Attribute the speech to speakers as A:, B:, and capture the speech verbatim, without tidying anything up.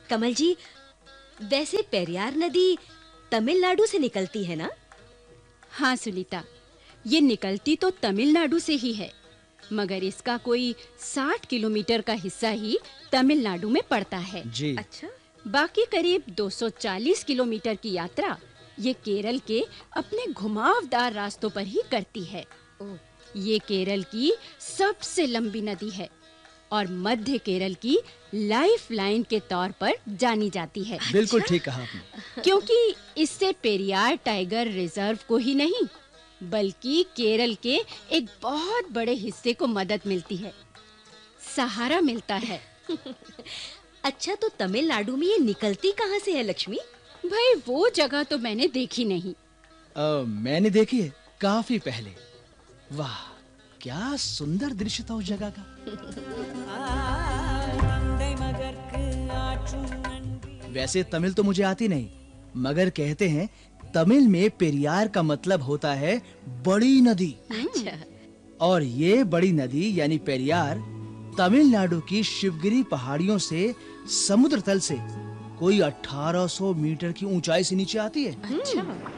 A: कमल जी, वैसे पेरियार नदी तमिलनाडु से निकलती है ना?
B: हाँ सुनीता, ये निकलती तो तमिलनाडु से ही है, मगर इसका कोई साठ किलोमीटर का हिस्सा ही तमिलनाडु में पड़ता है।
C: जी।
A: अच्छा।
B: बाकी करीब दो सौ चालीस किलोमीटर की यात्रा ये केरल के अपने घुमावदार रास्तों पर ही करती है।
A: ओह,
B: ये केरल की सबसे लंबी नदी है और मध्य केरल की लाइफलाइन के तौर पर जानी जाती है।
C: बिल्कुल ठीक कहा आपने।
B: क्योंकि इससे पेरियार टाइगर रिजर्व को ही नहीं, बल्कि केरल के एक बहुत बड़े हिस्से को मदद मिलती है, सहारा मिलता है।
A: अच्छा, तो तमिलनाडु में ये निकलती कहाँ से है लक्ष्मी?
B: भाई वो जगह तो मैंने देखी नहीं।
C: आ, मैंने देखी है काफी पहले। वाह, क्या सुंदर दृश्य था उस जगह का। वैसे तमिल तो मुझे आती नहीं, मगर कहते हैं तमिल में पेरियार का मतलब होता है बड़ी नदी।
A: अच्छा।
C: और ये बड़ी नदी यानी पेरियार तमिलनाडु की शिवगिरी पहाड़ियों से समुद्र तल से कोई अठारह सौ मीटर की ऊंचाई से नीचे आती है।
A: अच्छा।